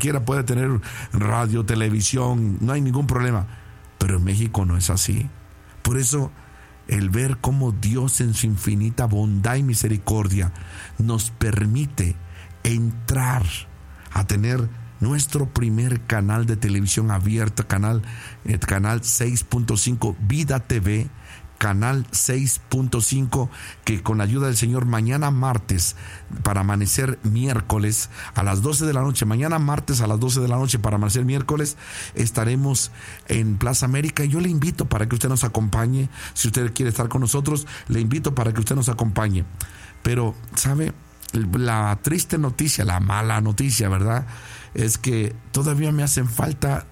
quiera puede tener radio, televisión, no hay ningún problema. Pero en México no es así. Por eso, el ver cómo Dios en su infinita bondad y misericordia nos permite entrar a tener nuestro primer canal de televisión abierta, canal 6.5, Vida TV, canal 6.5, que con la ayuda del Señor mañana martes para amanecer miércoles a las 12 de la noche, mañana martes a las 12 de la noche para amanecer miércoles, estaremos en Plaza América. Yo le invito para que usted nos acompañe. Si usted quiere estar con nosotros, le invito para que usted nos acompañe. Pero, ¿sabe? La triste noticia, la mala noticia, ¿verdad?, es que todavía me hacen falta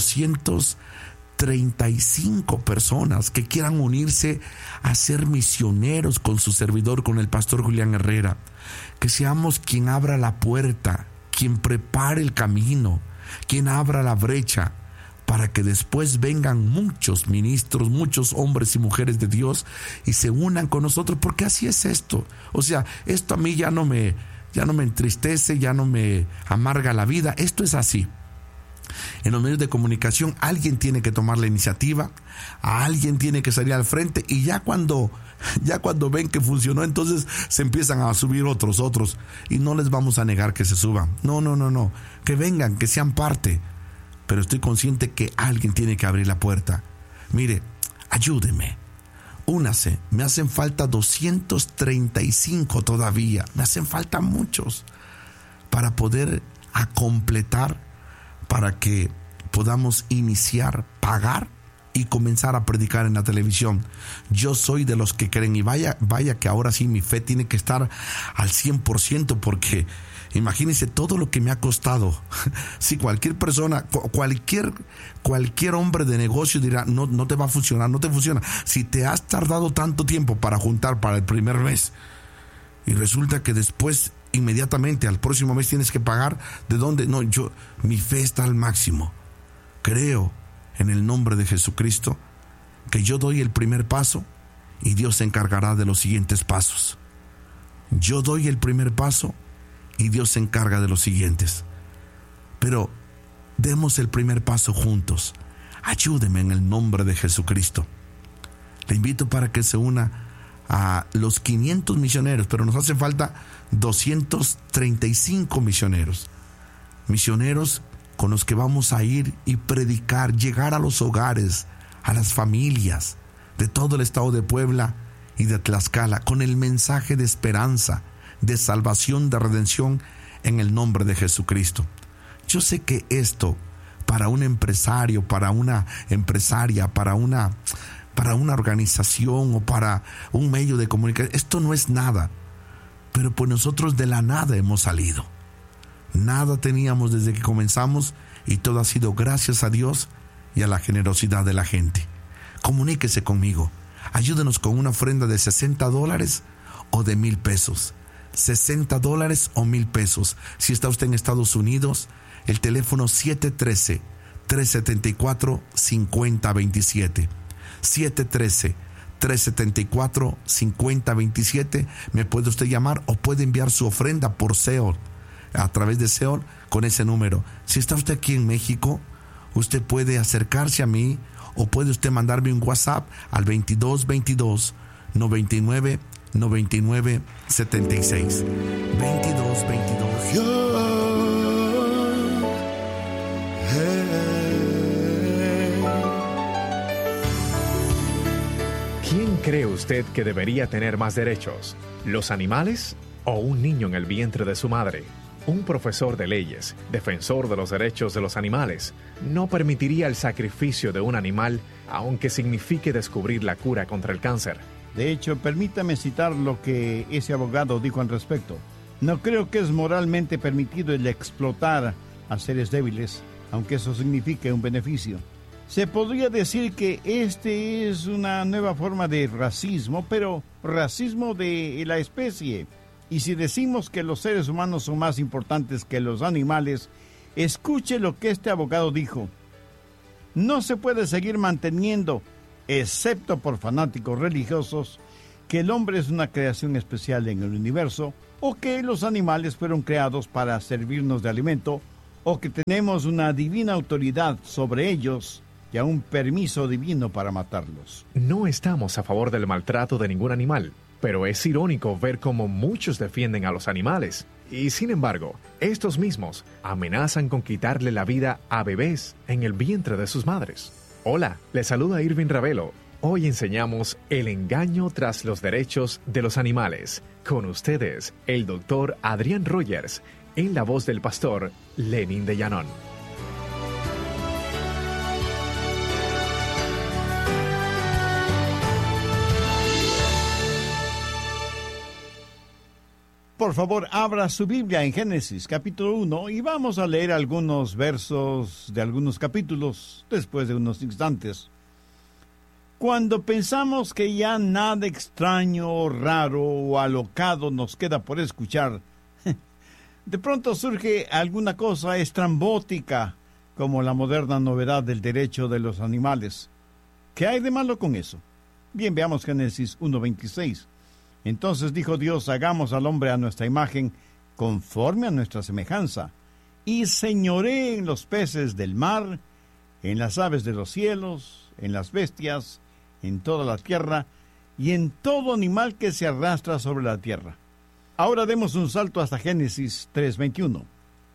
235 personas que quieran unirse a ser misioneros con su servidor, con el pastor Julián Herrera. Que seamos quien abra la puerta, quien prepare el camino, quien abra la brecha, para que después vengan muchos ministros, muchos hombres y mujeres de Dios y se unan con nosotros, porque así es esto. O sea, esto a mí ya no me entristece, ya no me amarga la vida. Esto es así. En los medios de comunicación alguien tiene que tomar la iniciativa, alguien tiene que salir al frente, y ya cuando ven que funcionó, entonces se empiezan a subir otros, y no les vamos a negar que se suban. No, que vengan, que sean parte. Pero estoy consciente que alguien tiene que abrir la puerta. Mire, ayúdeme, únase. Me hacen falta 235 todavía. Me hacen falta muchos para poder completar, para que podamos iniciar, pagar y comenzar a predicar en la televisión. Yo soy de los que creen, y vaya que ahora sí mi fe tiene que estar al 100%, porque imagínense todo lo que me ha costado. Si cualquier persona, cualquier hombre de negocio dirá, no te va a funcionar, no te funciona. Si te has tardado tanto tiempo para juntar para el primer mes, y resulta que después, inmediatamente, al próximo mes tienes que pagar, ¿de dónde? No, mi fe está al máximo. Creo en el nombre de Jesucristo que yo doy el primer paso y Dios se encargará de los siguientes pasos. Yo doy el primer paso y Dios se encarga de los siguientes. Pero demos el primer paso juntos. Ayúdeme en el nombre de Jesucristo. Le invito para que se una a los 500 misioneros, pero nos hace falta 235 misioneros con los que vamos a ir y predicar, llegar a los hogares, a las familias de todo el estado de Puebla y de Tlaxcala, con el mensaje de esperanza, de salvación, de redención en el nombre de Jesucristo. Yo sé que esto, para un empresario, para una empresaria, para una organización o para un medio de comunicación, esto no es nada. Pero pues nosotros de la nada hemos salido. Nada teníamos desde que comenzamos, y todo ha sido gracias a Dios y a la generosidad de la gente. Comuníquese conmigo. Ayúdenos con una ofrenda de $60 o de $1,000. $60 o $1,000. Si está usted en Estados Unidos, el teléfono 713-374-5027. 713-374-5027. Me puede usted llamar o puede enviar su ofrenda por SEO, a través de SEO, con ese número. Si está usted aquí en México, usted puede acercarse a mí, o puede usted mandarme un WhatsApp al 2222 99 99 76. 2222. ¿Quién cree usted que debería tener más derechos? ¿Los animales o un niño en el vientre de su madre? Un profesor de leyes, defensor de los derechos de los animales, no permitiría el sacrificio de un animal, aunque signifique descubrir la cura contra el cáncer. De hecho, permítame citar lo que ese abogado dijo al respecto. No creo que es moralmente permitido el explotar a seres débiles, aunque eso signifique un beneficio. Se podría decir que este es una nueva forma de racismo, pero racismo de la especie. Y si decimos que los seres humanos son más importantes que los animales, escuche lo que este abogado dijo. No se puede seguir manteniendo, excepto por fanáticos religiosos, que el hombre es una creación especial en el universo, o que los animales fueron creados para servirnos de alimento, o que tenemos una divina autoridad sobre ellos y a un permiso divino para matarlos. No estamos a favor del maltrato de ningún animal, pero es irónico ver cómo muchos defienden a los animales y, sin embargo, estos mismos amenazan con quitarle la vida a bebés en el vientre de sus madres. Hola, les saluda Irving Ravelo. Hoy enseñamos el engaño tras los derechos de los animales. Con ustedes, el doctor Adrián Rogers, en la voz del pastor Lenin de Llanón. Por favor, abra su Biblia en Génesis capítulo 1 y vamos a leer algunos versos de algunos capítulos después de unos instantes. Cuando pensamos que ya nada extraño, raro o alocado nos queda por escuchar, de pronto surge alguna cosa estrambótica, como la moderna novedad del derecho de los animales. ¿Qué hay de malo con eso? Bien, veamos Génesis 1:26. Entonces dijo Dios, hagamos al hombre a nuestra imagen, conforme a nuestra semejanza, y señoree en los peces del mar, en las aves de los cielos, en las bestias, en toda la tierra, y en todo animal que se arrastra sobre la tierra. Ahora demos un salto hasta Génesis 3:21.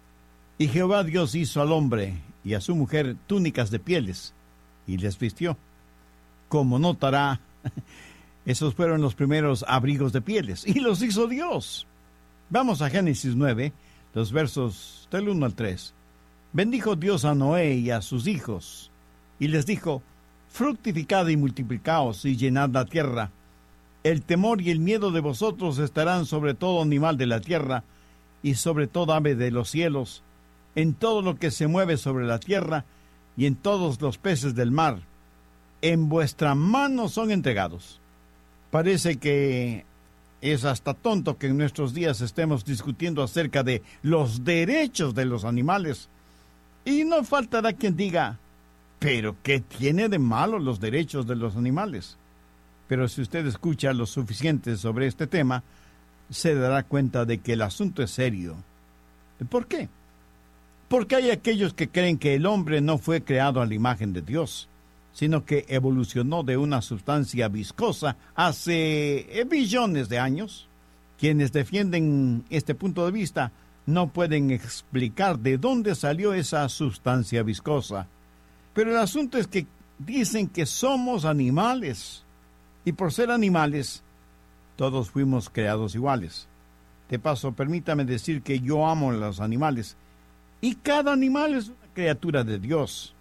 Y Jehová Dios hizo al hombre y a su mujer túnicas de pieles, y les vistió. Como notará, esos fueron los primeros abrigos de pieles, y los hizo Dios. Vamos a Génesis 9, los versos del 1 al 3. Bendijo Dios a Noé y a sus hijos, y les dijo, fructificad y multiplicaos y llenad la tierra. El temor y el miedo de vosotros estarán sobre todo animal de la tierra, y sobre toda ave de los cielos, en todo lo que se mueve sobre la tierra, y en todos los peces del mar. En vuestra mano son entregados. Parece que es hasta tonto que en nuestros días estemos discutiendo acerca de los derechos de los animales. Y no faltará quien diga, ¿pero qué tiene de malo los derechos de los animales? Pero si usted escucha lo suficiente sobre este tema, se dará cuenta de que el asunto es serio. ¿Por qué? Porque hay aquellos que creen que el hombre no fue creado a la imagen de Dios, sino que evolucionó de una sustancia viscosa hace billones de años. Quienes defienden este punto de vista no pueden explicar de dónde salió esa sustancia viscosa. Pero el asunto es que dicen que somos animales, y por ser animales, todos fuimos creados iguales. De paso, permítame decir que yo amo a los animales, y cada animal es una criatura de Dios.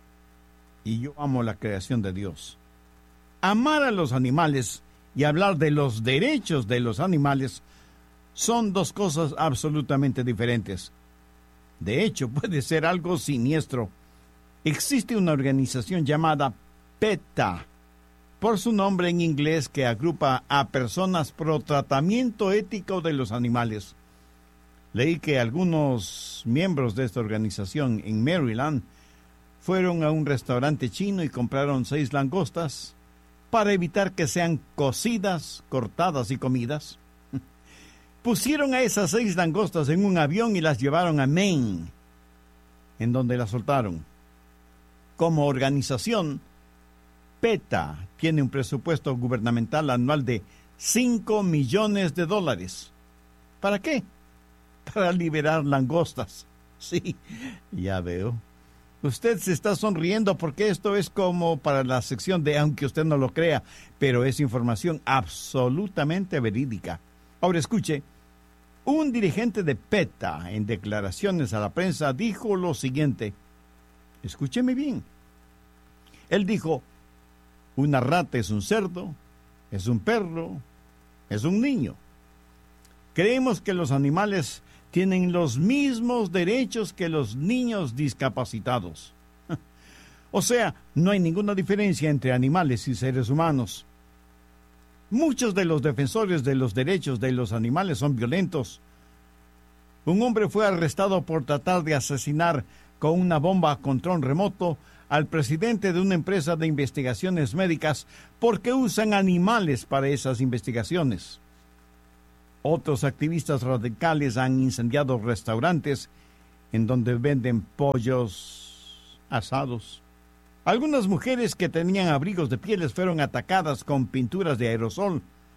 Y yo amo la creación de Dios. Amar a los animales y hablar de los derechos de los animales son dos cosas absolutamente diferentes. De hecho, puede ser algo siniestro. Existe una organización llamada PETA, por su nombre en inglés, que agrupa a personas pro tratamiento ético de los animales. Leí que algunos miembros de esta organización en Maryland fueron a un restaurante chino y compraron 6 langostas para evitar que sean cocidas, cortadas y comidas. Pusieron a esas 6 langostas en un avión y las llevaron a Maine, en donde las soltaron. Como organización, PETA tiene un presupuesto gubernamental anual de $5 millones. ¿Para qué? Para liberar langostas. Sí, ya veo. Usted se está sonriendo porque esto es como para la sección de aunque usted no lo crea, pero es información absolutamente verídica. Ahora escuche, un dirigente de PETA en declaraciones a la prensa dijo lo siguiente. Escúcheme bien. Él dijo, una rata es un cerdo, es un perro, es un niño. Creemos que los animales tienen los mismos derechos que los niños discapacitados. O sea, no hay ninguna diferencia entre animales y seres humanos. Muchos de los defensores de los derechos de los animales son violentos. Un hombre fue arrestado por tratar de asesinar con una bomba a control remoto al presidente de una empresa de investigaciones médicas porque usan animales para esas investigaciones. Otros activistas radicales han incendiado restaurantes en donde venden pollos asados. Algunas mujeres que tenían abrigos de pieles fueron atacadas con pinturas de aerosol.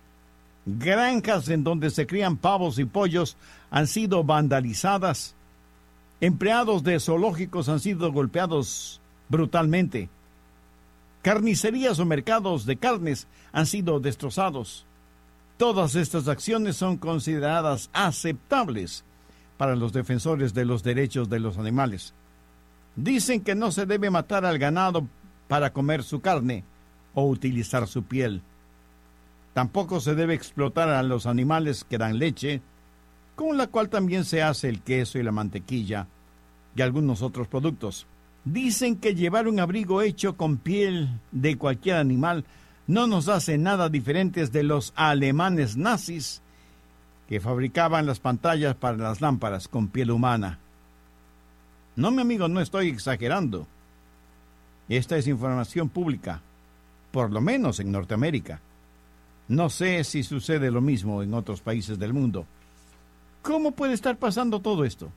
Granjas en donde se crían pavos y pollos han sido vandalizadas. Empleados de zoológicos han sido golpeados brutalmente. Carnicerías o mercados de carnes han sido destrozados. Todas estas acciones son consideradas aceptables para los defensores de los derechos de los animales. Dicen que no se debe matar al ganado para comer su carne o utilizar su piel. Tampoco se debe explotar a los animales que dan leche, con la cual también se hace el queso y la mantequilla y algunos otros productos. Dicen que llevar un abrigo hecho con piel de cualquier animal no nos hace nada diferentes de los alemanes nazis que fabricaban las pantallas para las lámparas con piel humana. No, mi amigo, no estoy exagerando. Esta es información pública, por lo menos en Norteamérica. No sé si sucede lo mismo en otros países del mundo. ¿Cómo puede estar pasando todo esto?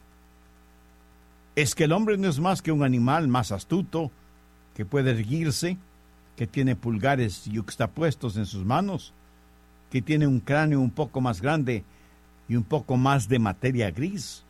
¿Es que el hombre no es más que un animal más astuto, que puede erguirse, que tiene pulgares yuxtapuestos en sus manos, que tiene un cráneo un poco más grande y un poco más de materia gris?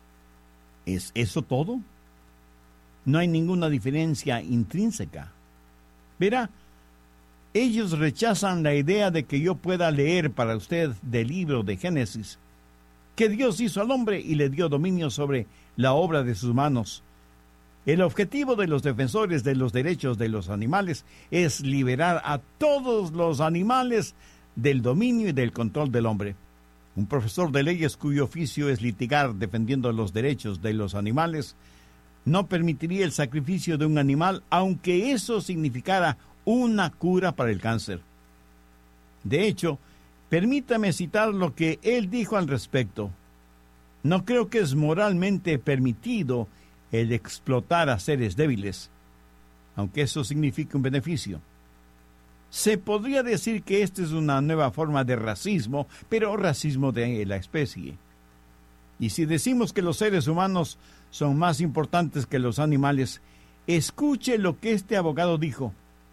¿Es eso todo? No hay ninguna diferencia intrínseca. Verá, ellos rechazan la idea de que yo pueda leer para usted del libro de Génesis, que Dios hizo al hombre y le dio dominio sobre la obra de sus manos. El objetivo de los defensores de los derechos de los animales es liberar a todos los animales del dominio y del control del hombre. Un profesor de leyes cuyo oficio es litigar defendiendo los derechos de los animales no permitiría el sacrificio de un animal, aunque eso significara una cura para el cáncer. De hecho, permítame citar lo que él dijo al respecto. No creo que es moralmente permitido el explotar a seres débiles, aunque eso signifique un beneficio. Se podría decir que esta es una nueva forma de racismo, pero racismo de la especie. Y si decimos que los seres humanos son más importantes que los animales, escuche lo que este abogado dijo.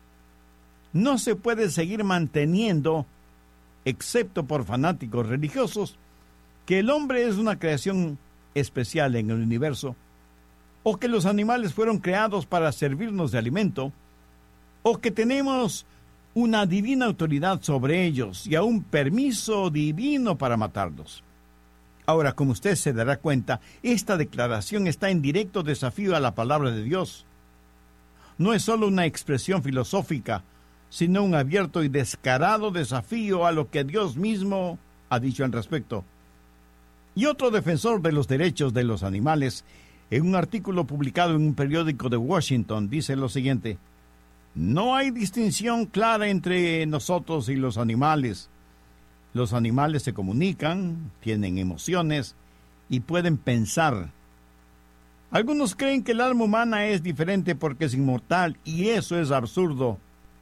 No se puede seguir manteniendo, excepto por fanáticos religiosos, que el hombre es una creación especial en el universo, o que los animales fueron creados para servirnos de alimento, o que tenemos una divina autoridad sobre ellos y aún permiso divino para matarlos. Ahora, como usted se dará cuenta, esta declaración está en directo desafío a la palabra de Dios. No es solo una expresión filosófica, sino un abierto y descarado desafío a lo que Dios mismo ha dicho al respecto. Y otro defensor de los derechos de los animales, en un artículo publicado en un periódico de Washington, dice lo siguiente: no hay distinción clara entre nosotros y los animales. Los animales se comunican, tienen emociones y pueden pensar. Algunos creen que el alma humana es diferente porque es inmortal, y eso es absurdo.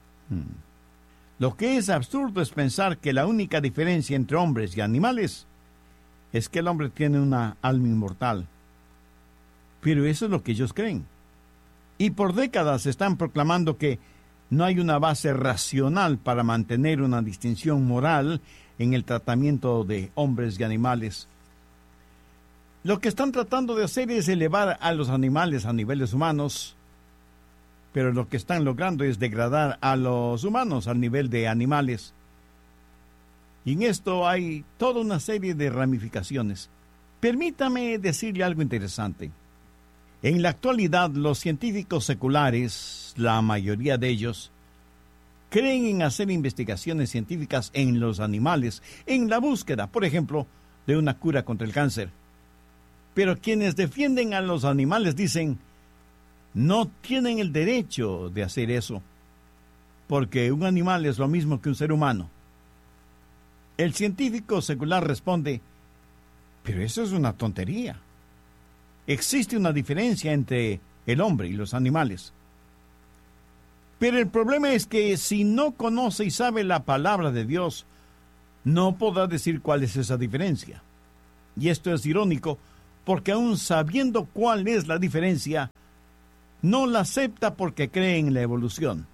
Lo que es absurdo es pensar que la única diferencia entre hombres y animales es que el hombre tiene una alma inmortal. Pero eso es lo que ellos creen. Y por décadas están proclamando que no hay una base racional para mantener una distinción moral en el tratamiento de hombres y animales. Lo que están tratando de hacer es elevar a los animales a niveles humanos, pero lo que están logrando es degradar a los humanos al nivel de animales. Y en esto hay toda una serie de ramificaciones. Permítame decirle algo interesante. En la actualidad, los científicos seculares, la mayoría de ellos, creen en hacer investigaciones científicas en los animales, en la búsqueda, por ejemplo, de una cura contra el cáncer. Pero quienes defienden a los animales dicen, no tienen el derecho de hacer eso, porque un animal es lo mismo que un ser humano. El científico secular responde, pero eso es una tontería. Existe una diferencia entre el hombre y los animales. Pero el problema es que si no conoce y sabe la palabra de Dios, no podrá decir cuál es esa diferencia. Y esto es irónico, porque aún sabiendo cuál es la diferencia, no la acepta porque cree en la evolución.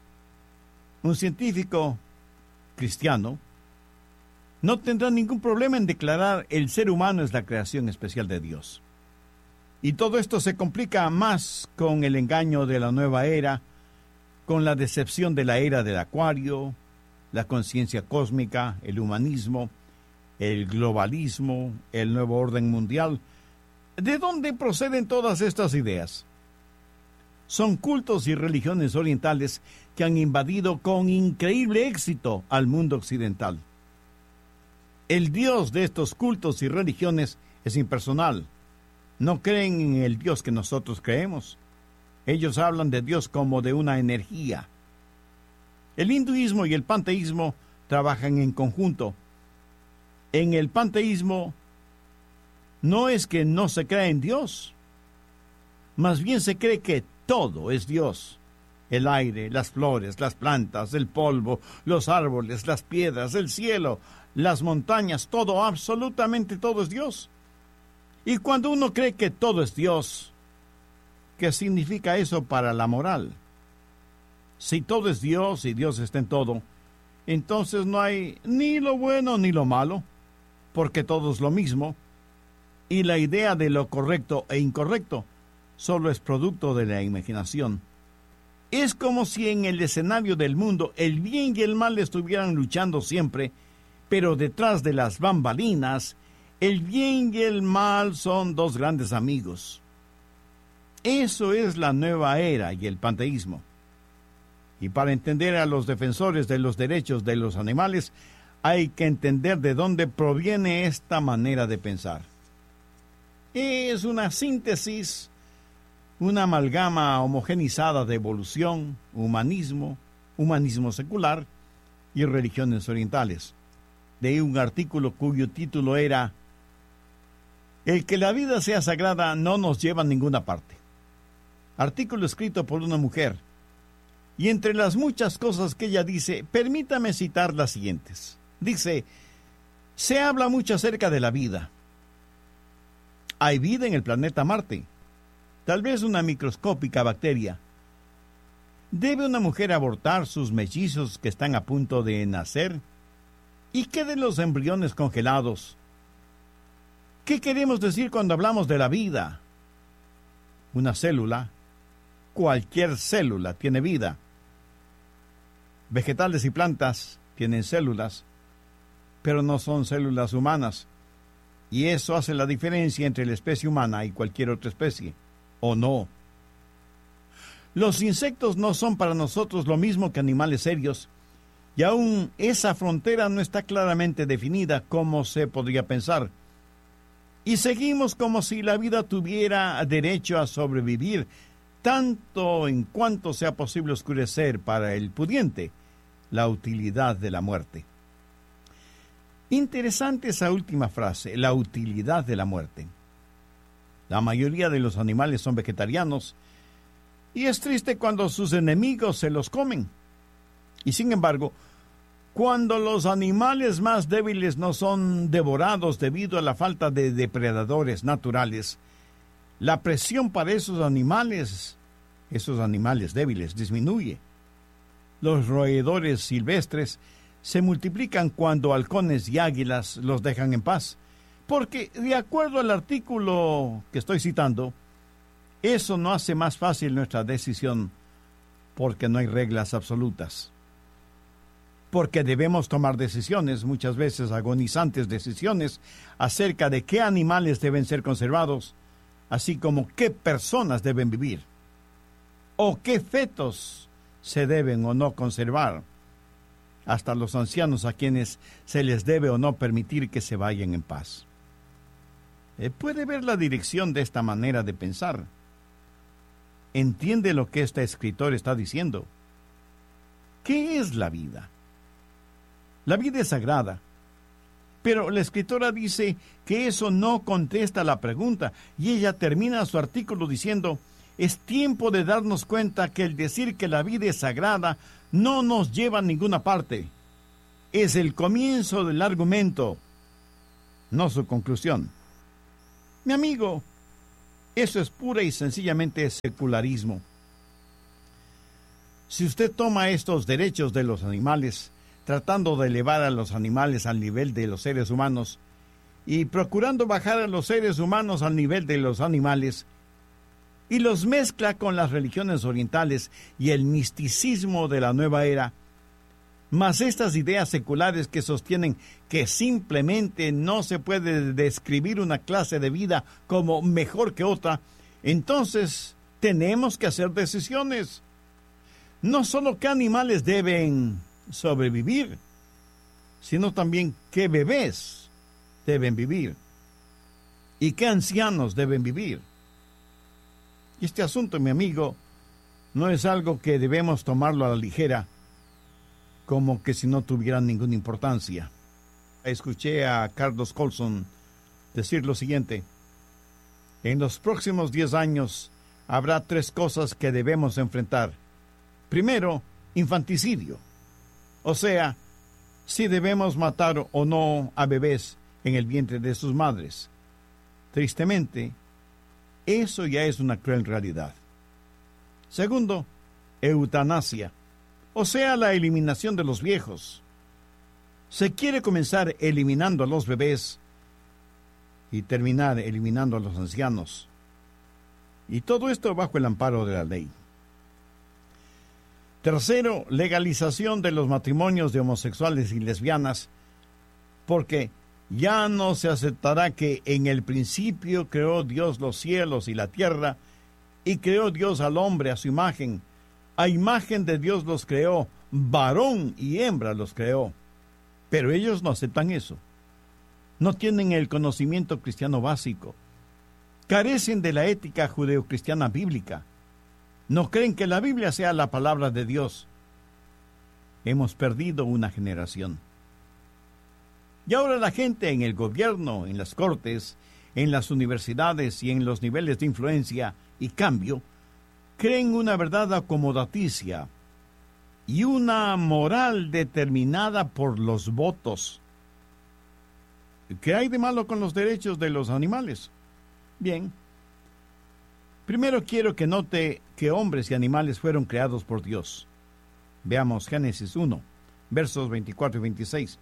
Un científico cristiano no tendrá ningún problema en declarar el ser humano es la creación especial de Dios. Y todo esto se complica más con el engaño de la nueva era, con la decepción de la era del acuario, la conciencia cósmica, el humanismo, el globalismo, el nuevo orden mundial. ¿De dónde proceden todas estas ideas? Son cultos y religiones orientales que han invadido con increíble éxito al mundo occidental. El Dios de estos cultos y religiones es impersonal. No creen en el Dios que nosotros creemos. Ellos hablan de Dios como de una energía. El hinduismo y el panteísmo trabajan en conjunto. En el panteísmo no es que no se crea en Dios. Más bien se cree que todo es Dios. El aire, las flores, las plantas, el polvo, los árboles, las piedras, el cielo, las montañas, todo, absolutamente todo es Dios. Y cuando uno cree que todo es Dios, ¿qué significa eso para la moral? Si todo es Dios y Dios está en todo, entonces no hay ni lo bueno ni lo malo, porque todo es lo mismo, y la idea de lo correcto e incorrecto solo es producto de la imaginación. Es como si en el escenario del mundo el bien y el mal estuvieran luchando siempre, pero detrás de las bambalinas, el bien y el mal son dos grandes amigos. Eso es la nueva era y el panteísmo. Y para entender a los defensores de los derechos de los animales, hay que entender de dónde proviene esta manera de pensar. Es una síntesis, una amalgama homogenizada de evolución, humanismo, humanismo secular y religiones orientales. Leí un artículo cuyo título era "El que la vida sea sagrada no nos lleva a ninguna parte". Artículo escrito por una mujer. Y entre las muchas cosas que ella dice, permítame citar las siguientes. Dice: se habla mucho acerca de la vida. Hay vida en el planeta Marte. Tal vez una microscópica bacteria. ¿Debe una mujer abortar sus mellizos que están a punto de nacer? ¿Y qué de los embriones congelados? ¿Qué queremos decir cuando hablamos de la vida? Una célula, cualquier célula tiene vida. Vegetales y plantas tienen células, pero no son células humanas. Y eso hace la diferencia entre la especie humana y cualquier otra especie, ¿o no? Los insectos no son para nosotros lo mismo que animales serios, y aún esa frontera no está claramente definida como se podría pensar. Y seguimos como si la vida tuviera derecho a sobrevivir, tanto en cuanto sea posible oscurecer para el pudiente la utilidad de la muerte. Interesante esa última frase, la utilidad de la muerte. La mayoría de los animales son vegetarianos, y es triste cuando sus enemigos se los comen. Y sin embargo, cuando los animales más débiles no son devorados debido a la falta de depredadores naturales, la presión para esos animales débiles, disminuye. Los roedores silvestres se multiplican cuando halcones y águilas los dejan en paz, porque, de acuerdo al artículo que estoy citando, eso no hace más fácil nuestra decisión, porque no hay reglas absolutas. Porque debemos tomar decisiones, muchas veces agonizantes decisiones, acerca de qué animales deben ser conservados, así como qué personas deben vivir, o qué fetos se deben o no conservar, hasta los ancianos a quienes se les debe o no permitir que se vayan en paz. ¿Puede ver la dirección de esta manera de pensar? ¿Entiende lo que este escritor está diciendo? ¿Qué es la vida? La vida es sagrada, pero la escritora dice que eso no contesta la pregunta, y ella termina su artículo diciendo: es tiempo de darnos cuenta que el decir que la vida es sagrada no nos lleva a ninguna parte. Es el comienzo del argumento, no su conclusión. Mi amigo, eso es pura y sencillamente secularismo. Si usted toma estos derechos de los animales, tratando de elevar a los animales al nivel de los seres humanos y procurando bajar a los seres humanos al nivel de los animales, y los mezcla con las religiones orientales y el misticismo de la nueva era, más estas ideas seculares que sostienen que simplemente no se puede describir una clase de vida como mejor que otra, entonces tenemos que hacer decisiones. No solo qué animales deben sobrevivir, sino también qué bebés deben vivir y qué ancianos deben vivir. Y este asunto, mi amigo, no es algo que debemos tomarlo a la ligera, como que si no tuviera ninguna importancia. Escuché a Carlos Colson decir lo siguiente: en los próximos 10 años habrá 3 cosas que debemos enfrentar. Primero, infanticidio. O sea, si debemos matar o no a bebés en el vientre de sus madres. Tristemente, eso ya es una cruel realidad. Segundo, eutanasia, o sea, la eliminación de los viejos. Se quiere comenzar eliminando a los bebés y terminar eliminando a los ancianos. Y todo esto bajo el amparo de la ley. Tercero, legalización de los matrimonios de homosexuales y lesbianas, porque ya no se aceptará que en el principio creó Dios los cielos y la tierra, y creó Dios al hombre a su imagen. A imagen de Dios los creó, varón y hembra los creó. Pero ellos no aceptan eso. No tienen el conocimiento cristiano básico. Carecen de la ética judeocristiana bíblica. No creen que la Biblia sea la palabra de Dios. Hemos perdido una generación. Y ahora la gente en el gobierno, en las cortes, en las universidades y en los niveles de influencia y cambio, creen una verdad acomodaticia y una moral determinada por los votos. ¿Qué hay de malo con los derechos de los animales? Bien, primero quiero que note que hombres y animales fueron creados por Dios. Veamos Génesis 1, versos 24 y 26.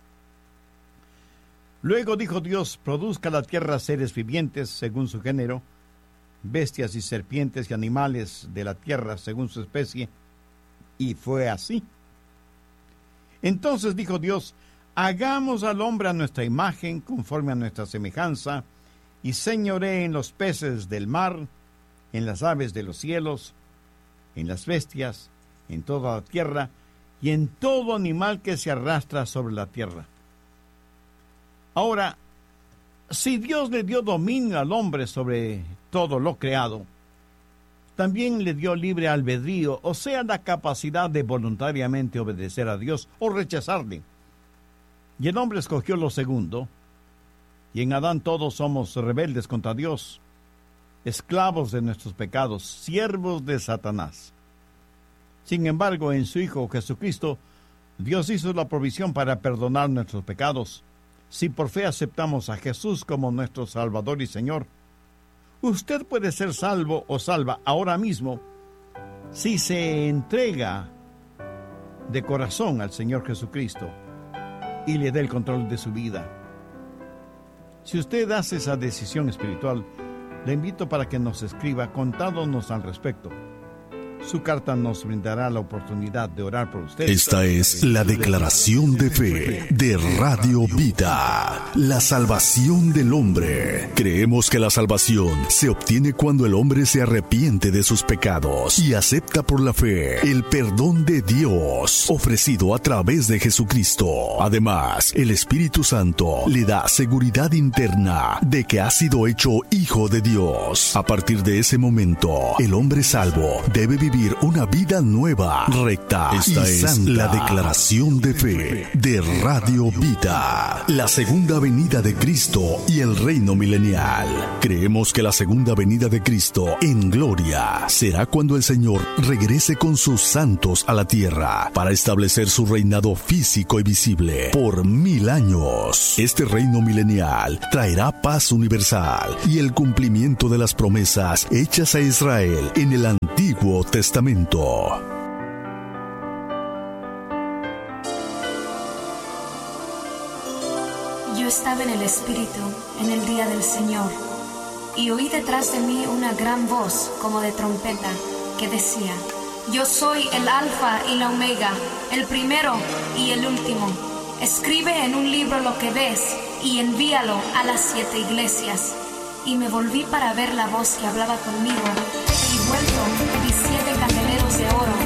Luego dijo Dios: produzca la tierra seres vivientes según su género, bestias y serpientes y animales de la tierra según su especie. Y fue así. Entonces dijo Dios: hagamos al hombre a nuestra imagen, conforme a nuestra semejanza, y señoree en los peces del mar, en las aves de los cielos, en las bestias, en toda la tierra, y en todo animal que se arrastra sobre la tierra. Ahora, si Dios le dio dominio al hombre sobre todo lo creado, también le dio libre albedrío, o sea, la capacidad de voluntariamente obedecer a Dios o rechazarle. Y el hombre escogió lo segundo, y en Adán todos somos rebeldes contra Dios, esclavos de nuestros pecados, siervos de Satanás. Sin embargo, en su Hijo Jesucristo, Dios hizo la provisión para perdonar nuestros pecados. Si por fe aceptamos a Jesús como nuestro Salvador y Señor, usted puede ser salvo o salva ahora mismo si se entrega de corazón al Señor Jesucristo y le da el control de su vida. Si usted hace esa decisión espiritual, le invito para que nos escriba contándonos al respecto. Su carta nos brindará la oportunidad de orar por usted. Esta es la declaración de fe de Radio Vida, la salvación del hombre. Creemos que la salvación se obtiene cuando el hombre se arrepiente de sus pecados y acepta por la fe el perdón de Dios ofrecido a través de Jesucristo. Además, el Espíritu Santo le da seguridad interna de que ha sido hecho hijo de Dios. A partir de ese momento, el hombre salvo debe vivir vivir una vida nueva, recta. Esta es santa. La declaración de fe de Radio Vida. La segunda venida de Cristo y el reino milenial. Creemos que la segunda venida de Cristo en gloria será cuando el Señor regrese con sus santos a la tierra para establecer su reinado físico y visible por 1000 años. Este reino milenial traerá paz universal y el cumplimiento de las promesas hechas a Israel en el Antiguo Testamento. Yo estaba en el Espíritu en el día del Señor, y oí detrás de mí una gran voz como de trompeta que decía: Yo soy el Alfa y la Omega, el primero y el último. Escribe en un libro lo que ves y envíalo a las 7 iglesias. Y me volví para ver la voz que hablaba conmigo, y vuelto vi 7 candeleros de oro